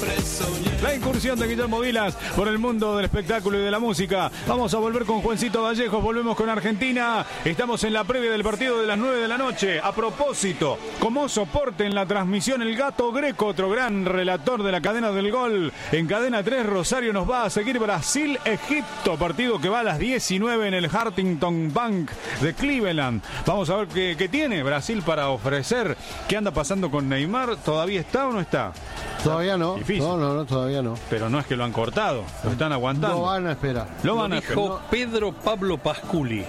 La incursión de Guillermo Vilas por el mundo del espectáculo y de la música. Vamos a volver con Juancito Vallejos, volvemos con Argentina. Estamos en la previa del partido de las 9 de la noche. A propósito, como soporte en la transmisión, el Gato Greco, otro gran relator de la cadena del gol. En cadena 3, Rosario nos va a seguir Brasil-Egipto, partido que va a las 19 en el Huntington Bank de Cleveland. Vamos a ver qué tiene Brasil para ofrecer. ¿Qué anda pasando con Neymar? ¿Todavía está o no está? Todavía no. Difícil. No, todavía no. Pero no es que lo han cortado, lo están aguantando. Lo van a esperar. Lo dijo Pedro Pablo Pasculi.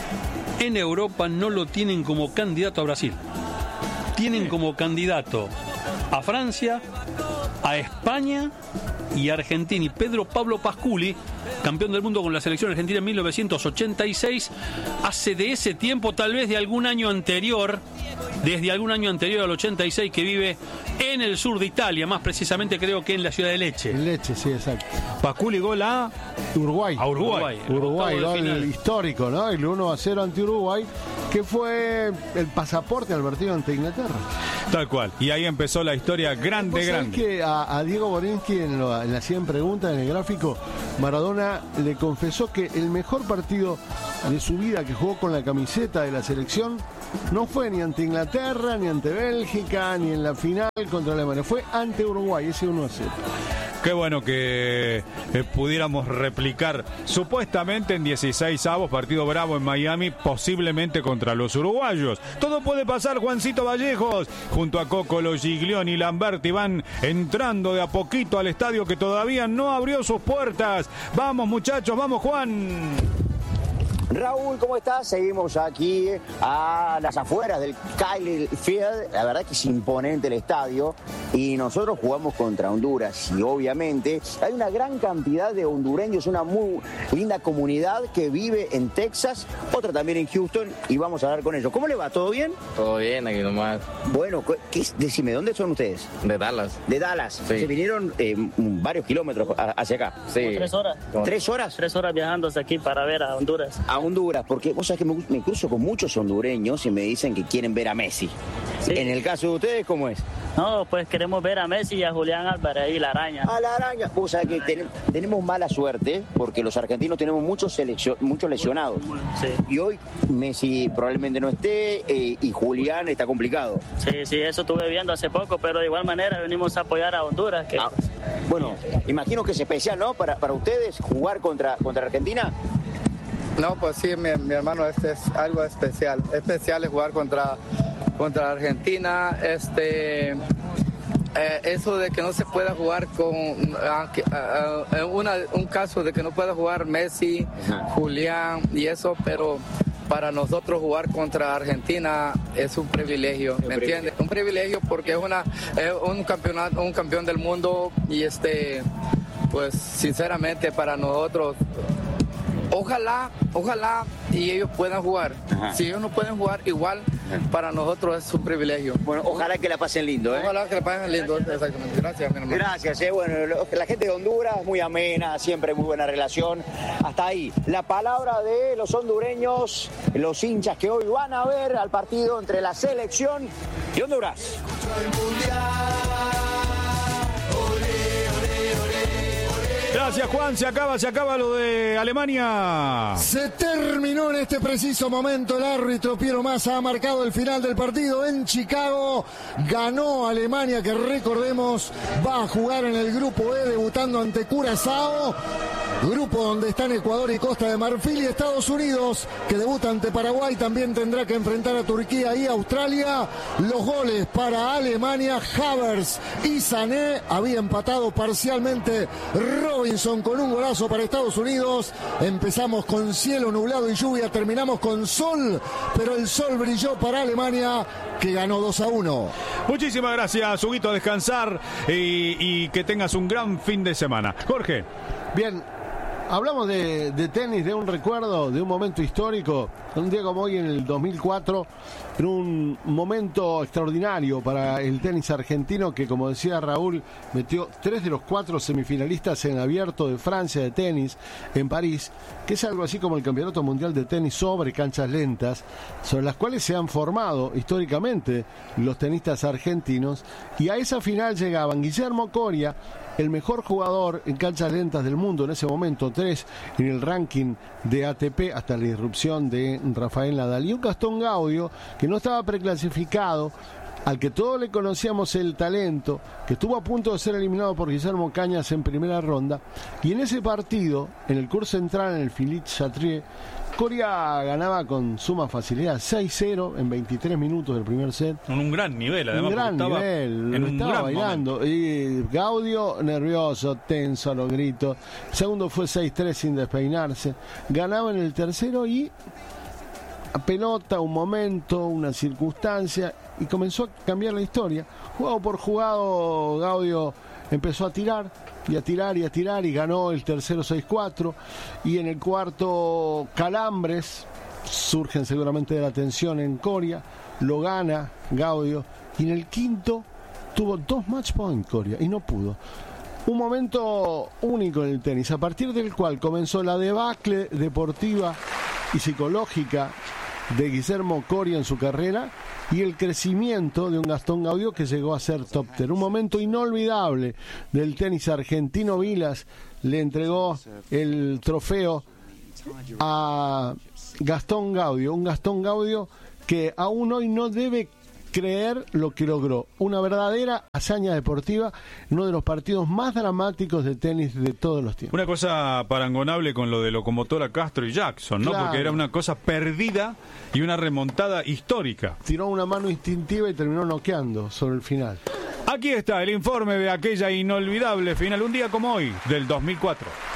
En Europa no lo tienen como candidato a Brasil. Tienen como candidato a Francia, a España y a Argentina. Y Pedro Pablo Pasculi, campeón del mundo con la selección argentina en 1986, hace de ese tiempo, tal vez de algún año anterior, desde algún año anterior al 86, que vive en el sur de Italia, más precisamente creo que en la ciudad de Lecce. Lecce, sí, exacto. Pasculi, gol a Uruguay. A Uruguay. Uruguay, gol histórico, ¿no? El 1-0 ante Uruguay, que fue el pasaporte al partido ante Inglaterra. Tal cual. Y ahí empezó la historia grande. Que a Diego Borinsky en la 100 preguntas, en el gráfico, Maradona le confesó que el mejor partido de su vida que jugó con la camiseta de la selección no fue ni ante Inglaterra, ni ante Bélgica, ni en la final contra Alemania. Fue ante Uruguay, ese 1-0. Qué bueno que pudiéramos replicar supuestamente en 16avos, partido bravo en Miami, posiblemente contra los uruguayos. Todo puede pasar, Juancito Vallejos. Junto a Cocolo, Giglioni y Lamberti van entrando de a poquito al estadio que todavía no abrió sus puertas. Vamos muchachos, vamos Juan. Raúl, ¿cómo estás? Seguimos aquí a las afueras del Kyle Field. La verdad que es imponente el estadio. Y nosotros jugamos contra Honduras. Y obviamente hay una gran cantidad de hondureños, una muy linda comunidad que vive en Texas, otra también en Houston. Y vamos a hablar con ellos. ¿Cómo le va? ¿Todo bien? Todo bien, aquí nomás. Bueno, decime, ¿dónde son ustedes? De Dallas. De Dallas. Sí. Se vinieron varios kilómetros hacia acá. Sí. Como 3 horas. ¿3 horas? 3 horas viajando hasta aquí para ver a Honduras. A Honduras, porque vos sabés que me cruzo con muchos hondureños y me dicen que quieren ver a Messi. Sí. En el caso de ustedes, ¿cómo es? No, pues queremos ver a Messi y a Julián Álvarez y la Araña. A la Araña. Vos sabés que tenemos mala suerte porque los argentinos tenemos muchos lesionados. Sí. Y hoy Messi probablemente no esté y Julián está complicado. Sí, eso estuve viendo hace poco, pero de igual manera venimos a apoyar a Honduras. Que... Bueno, imagino que es especial, ¿no? Para ustedes jugar contra Argentina. No, pues sí, mi hermano, este es algo especial. Especial es jugar contra Argentina. Eso de que no se pueda jugar un caso de que no pueda jugar Messi, Julián y eso, pero para nosotros jugar contra Argentina es un privilegio, ¿me entiendes? Un privilegio porque es un campeón del mundo y pues sinceramente para nosotros ojalá y ellos puedan jugar. Ajá. Si ellos no pueden jugar, igual para nosotros es un privilegio. Bueno, ojalá que la pasen lindo, ¿eh? Ojalá que la pasen lindo, exactamente. Gracias, mi hermano. Gracias, bueno, la gente de Honduras, muy amena, siempre muy buena relación. Hasta ahí, la palabra de los hondureños, los hinchas que hoy van a ver al partido entre la selección y Honduras. Gracias Juan, se acaba lo de Alemania. Se terminó en este preciso momento. El árbitro Piero Massa ha marcado el final del partido en Chicago. Ganó Alemania, que recordemos va a jugar en el grupo E, debutando ante Curazao. Grupo donde están Ecuador y Costa de Marfil, y Estados Unidos, que debuta ante Paraguay, también tendrá que enfrentar a Turquía y Australia. Los goles para Alemania, Havertz y Sané. Había empatado parcialmente Robinson con un golazo para Estados Unidos. Empezamos con cielo nublado y lluvia, terminamos con sol, pero el sol brilló para Alemania, que ganó 2-1. Muchísimas gracias, Huguito, a descansar y que tengas un gran fin de semana. Jorge. Bien, hablamos de tenis, de un recuerdo, de un momento histórico. Un día como hoy en el 2004, en un momento extraordinario para el tenis argentino, que, como decía Raúl, metió 3 de los 4 semifinalistas en el Abierto de Francia de tenis en París, que es algo así como el Campeonato Mundial de Tenis sobre canchas lentas, sobre las cuales se han formado históricamente los tenistas argentinos. Y a esa final llegaban Guillermo Coria, el mejor jugador en canchas lentas del mundo en ese momento, 3 en el ranking de ATP hasta la irrupción de Rafael Nadal, y un Gastón Gaudio que no estaba preclasificado, al que todos le conocíamos el talento, que estuvo a punto de ser eliminado por Guillermo Cañas en primera ronda, y en ese partido, en el curso central, en el Philippe Chatrier, Coria ganaba con suma facilidad, 6-0 en 23 minutos del primer set. Con un gran nivel, además. Un gran nivel, en un estaba gran bailando. momento. Y Gaudio nervioso, tenso, a los gritos. El segundo fue 6-3 sin despeinarse. Ganaba en el tercero y a pelota, un momento, una circunstancia, y comenzó a cambiar la historia. Jugado por jugado, Gaudio empezó a tirar y a tirar y a tirar, y ganó el tercero 6-4, y en el cuarto calambres surgen seguramente de la tensión en Coria, lo gana Gaudio, y en el quinto tuvo 2 match point Coria y no pudo. Un momento único en el tenis, a partir del cual comenzó la debacle deportiva y psicológica de Guillermo Coria en su carrera, y el crecimiento de un Gastón Gaudio que llegó a ser top 10. Un momento inolvidable del tenis argentino. Vilas le entregó el trofeo a Gastón Gaudio, un Gastón Gaudio que aún hoy no debe creer lo que logró. Una verdadera hazaña deportiva, uno de los partidos más dramáticos de tenis de todos los tiempos. Una cosa parangonable con lo de Locomotora Castro y Jackson, ¿no? Claro. Porque era una cosa perdida y una remontada histórica. Tiró una mano instintiva y terminó noqueando sobre el final. Aquí está el informe de aquella inolvidable final, un día como hoy, del 2004.